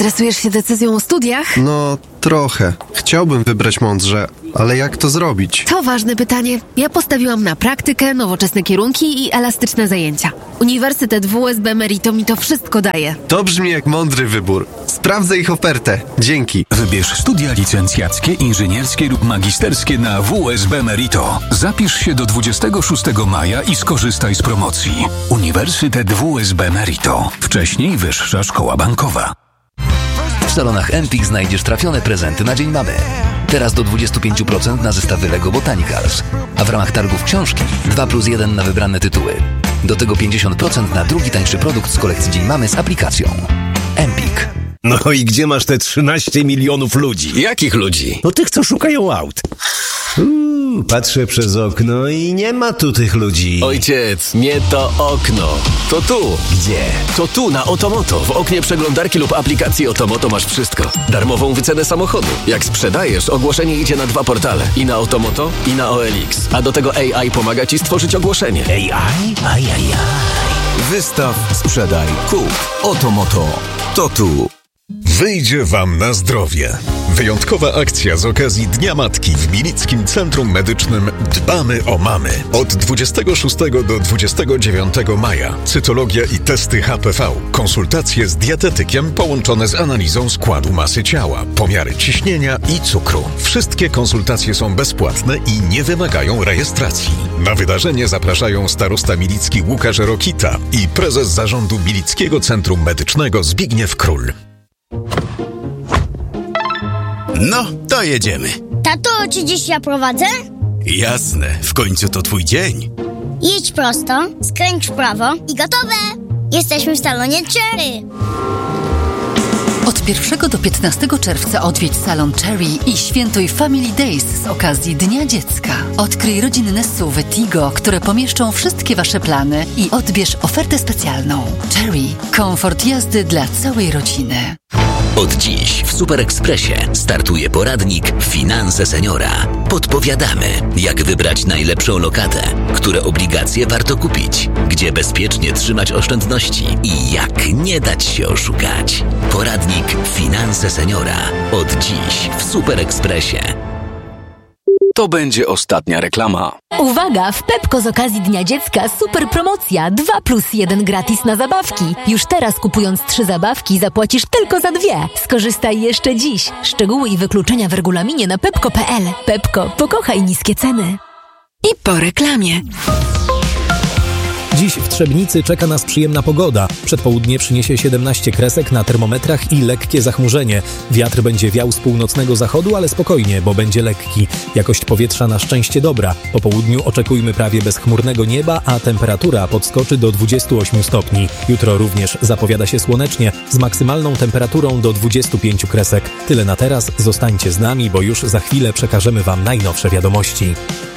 Stresujesz się decyzją o studiach? No, trochę. Chciałbym wybrać mądrze, ale jak to zrobić? To ważne pytanie. Ja postawiłam na praktykę, nowoczesne kierunki i elastyczne zajęcia. Uniwersytet WSB Merito mi to wszystko daje. To brzmi jak mądry wybór. Sprawdzę ich ofertę. Dzięki. Wybierz studia licencjackie, inżynierskie lub magisterskie na WSB Merito. Zapisz się do 26 maja i skorzystaj z promocji. Uniwersytet WSB Merito. Wcześniej Wyższa Szkoła Bankowa. W salonach Empik znajdziesz trafione prezenty na Dzień Mamy. Teraz do 25% na zestawy Lego Botanicals. A w ramach targów książki 2+1 na wybrane tytuły. Do tego 50% na drugi tańszy produkt z kolekcji Dzień Mamy z aplikacją. Empik. No i gdzie masz te 13 milionów ludzi? Jakich ludzi? No tych, co szukają aut. Patrzę przez okno i nie ma tu tych ludzi. Ojciec, nie to okno. To tu. Gdzie? To tu, na Otomoto. W oknie przeglądarki lub aplikacji Otomoto masz wszystko. Darmową wycenę samochodu. Jak sprzedajesz, ogłoszenie idzie na 2 portale. I na Otomoto, i na OLX. A do tego AI pomaga ci stworzyć ogłoszenie. AI? Wystaw, sprzedaj, kup. Otomoto. To tu. Wyjdzie Wam na zdrowie. Wyjątkowa akcja z okazji Dnia Matki w Milickim Centrum Medycznym Dbamy o Mamy. Od 26 do 29 maja. Cytologia i testy HPV. Konsultacje z dietetykiem połączone z analizą składu masy ciała, pomiary ciśnienia i cukru. Wszystkie konsultacje są bezpłatne i nie wymagają rejestracji. Na wydarzenie zapraszają starosta milicki Łukasz Rokita i prezes zarządu Milickiego Centrum Medycznego Zbigniew Król. No, to jedziemy. Tato, czy dziś ja prowadzę? Jasne, w końcu to twój dzień. Jedź prosto, skręć w prawo i gotowe! Jesteśmy w salonie Cherry. Od 1 do 15 czerwca odwiedź salon Cherry i świętuj Family Days z okazji Dnia Dziecka. Odkryj rodzinne SUV-y Tigo, które pomieszczą wszystkie Wasze plany i odbierz ofertę specjalną. Cherry. Komfort jazdy dla całej rodziny. Od dziś w Super Expressie startuje poradnik Finanse Seniora. Podpowiadamy, jak wybrać najlepszą lokatę, które obligacje warto kupić, gdzie bezpiecznie trzymać oszczędności i jak nie dać się oszukać. Poradnik Finanse Seniora. Od dziś w Super Expressie. To będzie ostatnia reklama. Uwaga! W Pepko z okazji Dnia Dziecka super promocja 2+1 gratis na zabawki. Już teraz kupując 3 zabawki zapłacisz tylko za 2. Skorzystaj jeszcze dziś. Szczegóły i wykluczenia w regulaminie na pepko.pl. Pepko, pokochaj niskie ceny. I po reklamie. Dziś w Trzebnicy czeka nas przyjemna pogoda. Przedpołudnie przyniesie 17 kresek na termometrach i lekkie zachmurzenie. Wiatr będzie wiał z północnego zachodu, ale spokojnie, bo będzie lekki. Jakość powietrza na szczęście dobra. Po południu oczekujmy prawie bezchmurnego nieba, a temperatura podskoczy do 28 stopni. Jutro również zapowiada się słonecznie, z maksymalną temperaturą do 25 kresek. Tyle na teraz, zostańcie z nami, bo już za chwilę przekażemy Wam najnowsze wiadomości.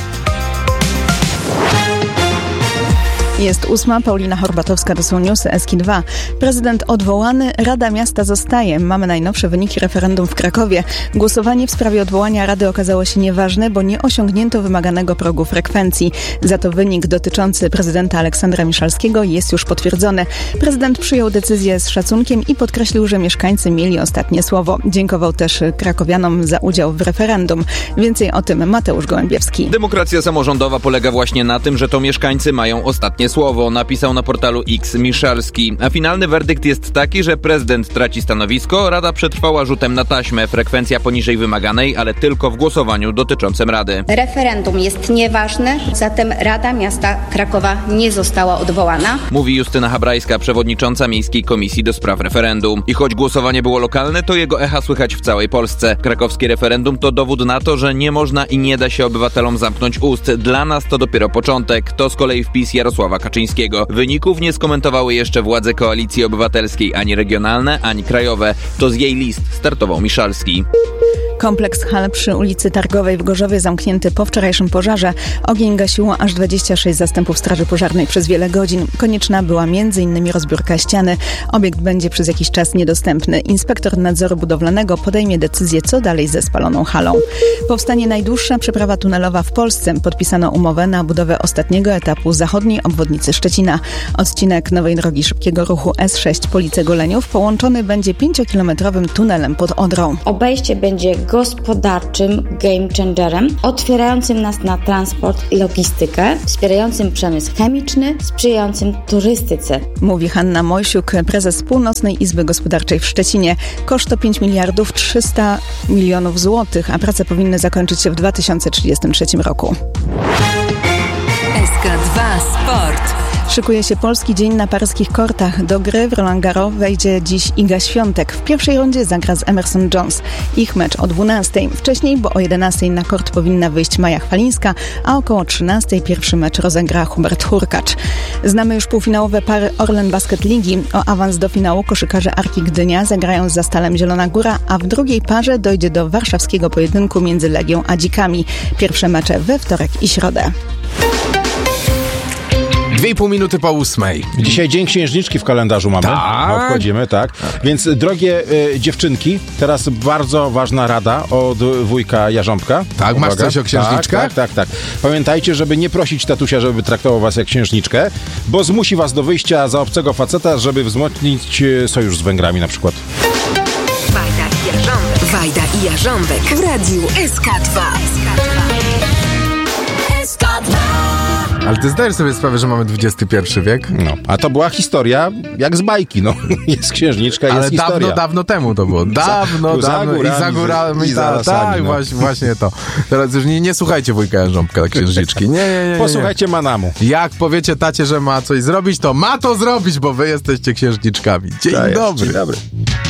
Jest 8, Paulina Horbatowska, to są newsy Eski2. Prezydent odwołany, Rada Miasta zostaje. Mamy najnowsze wyniki referendum w Krakowie. Głosowanie w sprawie odwołania Rady okazało się nieważne, bo nie osiągnięto wymaganego progu frekwencji. Za to wynik dotyczący prezydenta Aleksandra Miszalskiego jest już potwierdzony. Prezydent przyjął decyzję z szacunkiem i podkreślił, że mieszkańcy mieli ostatnie słowo. Dziękował też krakowianom za udział w referendum. Więcej o tym Mateusz Gołębiewski. Demokracja samorządowa polega właśnie na tym, że to mieszkańcy mają ostatnie słowo, napisał na portalu X Miszalski. A finalny werdykt jest taki, że prezydent traci stanowisko, Rada przetrwała rzutem na taśmę, frekwencja poniżej wymaganej, ale tylko w głosowaniu dotyczącym Rady. Referendum jest nieważne, zatem Rada Miasta Krakowa nie została odwołana. Mówi Justyna Habrajska, przewodnicząca Miejskiej Komisji do Spraw Referendum. I choć głosowanie było lokalne, to jego echa słychać w całej Polsce. Krakowskie referendum to dowód na to, że nie można i nie da się obywatelom zamknąć ust. Dla nas to dopiero początek. To z kolei wpis Jarosława Kaczyńskiego. Wyników nie skomentowały jeszcze władze Koalicji Obywatelskiej ani regionalne, ani krajowe. To z jej list startował Miszalski. Kompleks hal przy ulicy Targowej w Gorzowie zamknięty po wczorajszym pożarze. Ogień gasiło aż 26 zastępów straży pożarnej przez wiele godzin. Konieczna była m.in. rozbiórka ściany. Obiekt będzie przez jakiś czas niedostępny. Inspektor nadzoru budowlanego podejmie decyzję, co dalej ze spaloną halą. Powstanie najdłuższa przeprawa tunelowa w Polsce. Podpisano umowę na budowę ostatniego etapu zachodniej obwodnicy Szczecina. Odcinek nowej drogi szybkiego ruchu S6 Police-Goleniów połączony będzie 5-kilometrowym tunelem pod Odrą. Obejście będzie gospodarczym game changerem, otwierającym nas na transport i logistykę, wspierającym przemysł chemiczny, sprzyjającym turystyce. Mówi Hanna Mojsiuk, prezes Północnej Izby Gospodarczej w Szczecinie. Koszt to 5 miliardów 300 milionów złotych, a prace powinny zakończyć się w 2033 roku. SK2 Sport. Szykuje się Polski Dzień na paryskich kortach. Do gry w Roland Garros wejdzie dziś Iga Świątek. W pierwszej rundzie zagra z Emerson Jones. Ich mecz o 12:00. Wcześniej, bo o 11:00 na kort powinna wyjść Maja Chwalińska, a około 13:00 pierwszy mecz rozegra Hubert Hurkacz. Znamy już półfinałowe pary Orlen Basket Ligi. O awans do finału koszykarze Arki Gdynia zagrają z Zastalem Zielona Góra, a w drugiej parze dojdzie do warszawskiego pojedynku między Legią a Dzikami. Pierwsze mecze we wtorek i środę. 2,5 minuty po 8:00. Dzisiaj Dzień Księżniczki w kalendarzu mamy. Tak. Obchodzimy, tak. Więc drogie dziewczynki, teraz bardzo ważna rada od wujka Jarząbka. Tak, masz coś o księżniczkach? Tak. Pamiętajcie, żeby nie prosić tatusia, żeby traktował was jak księżniczkę, bo zmusi was do wyjścia za obcego faceta, żeby wzmocnić sojusz z Węgrami na przykład. Wajda i Jarząbek w radiu SK2. Ale ty zdajesz sobie sprawę, że mamy XXI wiek? No, a to była historia jak z bajki, no. Jest księżniczka, jest historia. Ale dawno temu to było. Dawno. I za górami. Tak, no. Właśnie to. Teraz już nie słuchajcie wujka Jarząbka, księżniczki. Nie. Posłuchajcie Manamu. Jak powiecie tacie, że ma coś zrobić, to ma to zrobić, bo wy jesteście księżniczkami. Dzień dobry. Dzień dobry.